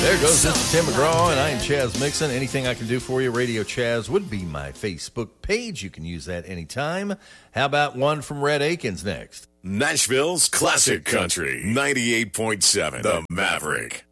There goes Mr. Tim McGraw, and I am Chaz Mixon. Anything I can do for you, Radio Chaz, would be my Facebook page. You can use that anytime. How about one from Red Akins next? Nashville's Classic Country, 98.7, The Maverick.